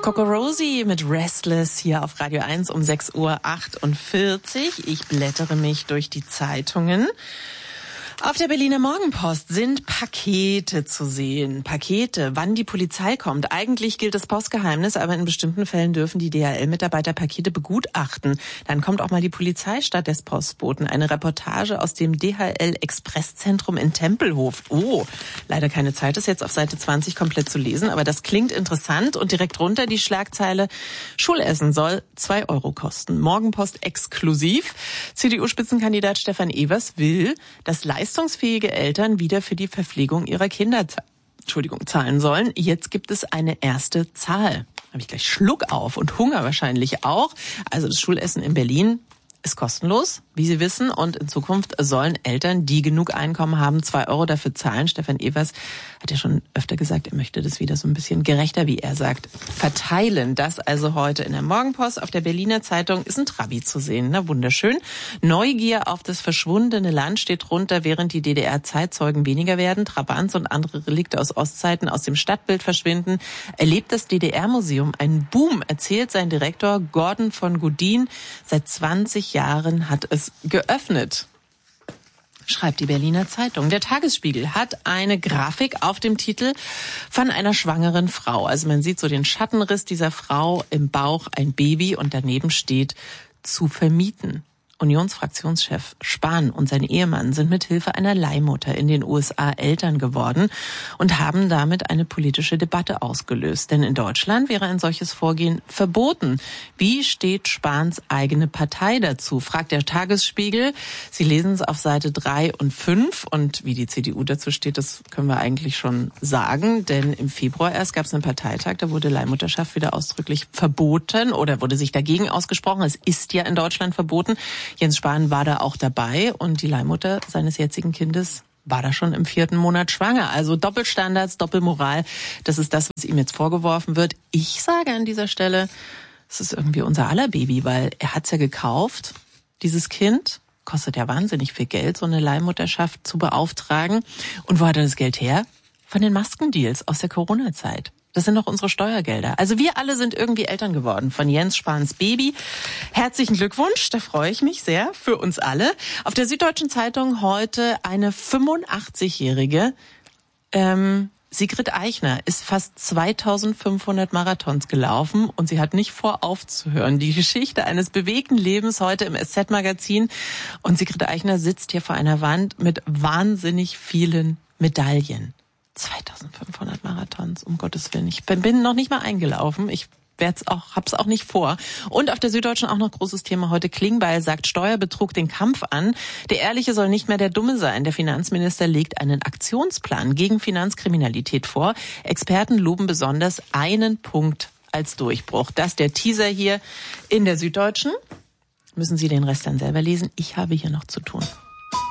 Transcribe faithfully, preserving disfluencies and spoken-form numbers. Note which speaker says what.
Speaker 1: Coco Rosie mit Restless hier auf Radio eins um sechs Uhr achtundvierzig. Ich blättere mich durch die Zeitungen. Auf der Berliner Morgenpost sind Pakete zu sehen. Pakete, wann die Polizei kommt. Eigentlich gilt das Postgeheimnis, aber in bestimmten Fällen dürfen die D H L-Mitarbeiter Pakete begutachten. Dann kommt auch mal die Polizei statt des Postboten. Eine Reportage aus dem D H L-Expresszentrum in Tempelhof. Oh, leider keine Zeit, das jetzt auf Seite zwanzig komplett zu lesen, aber das klingt interessant. Und direkt runter die Schlagzeile: Schulessen soll zwei Euro kosten. Morgenpost exklusiv. C D U-Spitzenkandidat Stefan Evers will, dass leistungsfähige Eltern wieder für die Verpflegung ihrer Kinder Entschuldigung, zahlen sollen. Jetzt gibt es eine erste Zahl. Habe ich gleich Schluck auf und Hunger wahrscheinlich auch. Also das Schulessen in Berlin ist kostenlos, wie Sie wissen. Und in Zukunft sollen Eltern, die genug Einkommen haben, zwei Euro dafür zahlen. Stefan Evers hat ja schon öfter gesagt, er möchte das wieder so ein bisschen gerechter, wie er sagt, verteilen. Das also heute in der Morgenpost. Auf der Berliner Zeitung ist ein Trabi zu sehen. Na, wunderschön. Neugier auf das verschwundene Land steht drunter, während die D D R-Zeitzeugen weniger werden, Trabants und andere Relikte aus Ostzeiten aus dem Stadtbild verschwinden, erlebt das D D R-Museum einen Boom, erzählt sein Direktor Gordon von Gudin. Seit zwanzig Jahren hat es geöffnet, schreibt die Berliner Zeitung. Der Tagesspiegel hat eine Grafik auf dem Titel von einer schwangeren Frau. Also man sieht so den Schattenriss dieser Frau, im Bauch ein Baby und daneben steht zu vermieten. Unionsfraktionschef Spahn und sein Ehemann sind mit Hilfe einer Leihmutter in den U S A Eltern geworden und haben damit eine politische Debatte ausgelöst. Denn in Deutschland wäre ein solches Vorgehen verboten. Wie steht Spahns eigene Partei dazu, fragt der Tagesspiegel. Sie lesen es auf Seite drei und fünf. Und wie die C D U dazu steht, das können wir eigentlich schon sagen. Denn im Februar erst gab es einen Parteitag, da wurde Leihmutterschaft wieder ausdrücklich verboten oder wurde sich dagegen ausgesprochen. Es ist ja in Deutschland verboten. Jens Spahn war da auch dabei und die Leihmutter seines jetzigen Kindes war da schon im vierten Monat schwanger. Also Doppelstandards, Doppelmoral, das ist das, was ihm jetzt vorgeworfen wird. Ich sage an dieser Stelle, es ist irgendwie unser aller Baby, weil er hat's ja gekauft, dieses Kind. Kostet ja wahnsinnig viel Geld, so eine Leihmutterschaft zu beauftragen. Und wo hat er das Geld her? Von den Maskendeals aus der Corona-Zeit. Das sind doch unsere Steuergelder. Also wir alle sind irgendwie Eltern geworden von Jens Spahns Baby. Herzlichen Glückwunsch, da freue ich mich sehr für uns alle. Auf der Süddeutschen Zeitung heute eine fünfundachtzigjährige ähm, Sigrid Eichner ist fast zweitausendfünfhundert Marathons gelaufen und sie hat nicht vor aufzuhören. Die Geschichte eines bewegten Lebens heute im S Z-Magazin. Und Sigrid Eichner sitzt hier vor einer Wand mit wahnsinnig vielen Medaillen. zweitausendfünfhundert Marathons, um Gottes Willen. Ich bin, bin noch nicht mal eingelaufen. Ich werd's auch, hab's auch nicht vor. Und auf der Süddeutschen auch noch großes Thema heute. Klingbeil sagt Steuerbetrug den Kampf an. Der Ehrliche soll nicht mehr der Dumme sein. Der Finanzminister legt einen Aktionsplan gegen Finanzkriminalität vor. Experten loben besonders einen Punkt als Durchbruch. Das der Teaser hier in der Süddeutschen. Müssen Sie den Rest dann selber lesen. Ich habe hier noch zu tun.